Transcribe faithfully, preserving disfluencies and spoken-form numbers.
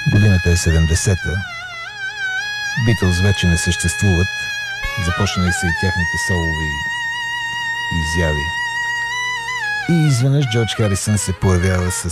Годината е седемдесета. Битълс вече не съществуват. Започнали са и тяхните солови изяви. И изведнъж Джордж Харисън се появява с